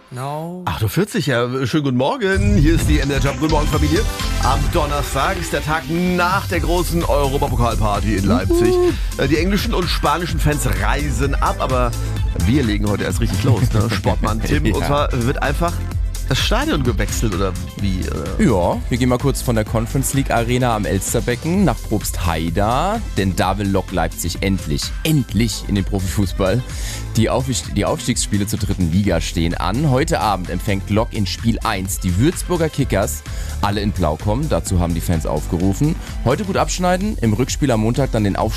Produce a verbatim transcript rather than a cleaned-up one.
No. acht Uhr vierzig, ja. Schönen guten Morgen. Hier ist die M D R Job. Guten Morgen, Familie. Am Donnerstag ist der Tag nach der großen Europapokalparty in Leipzig. Uh. Die englischen und spanischen Fans reisen ab, aber wir legen heute erst richtig los. Ne? Sportmann Tim. Ja. Und zwar wird einfach das Stadion gewechselt, oder wie? Oder? Ja, wir gehen mal kurz von der Conference League Arena am Elsterbecken nach Probstheida, denn da will Lok Leipzig endlich, endlich in den Profifußball. Die, Aufstieg, die Aufstiegsspiele zur dritten Liga stehen an. Heute Abend empfängt Lok in Spiel eins die Würzburger Kickers. Alle in Blau kommen, dazu haben die Fans aufgerufen. Heute gut abschneiden, im Rückspiel am Montag dann den Aufstieg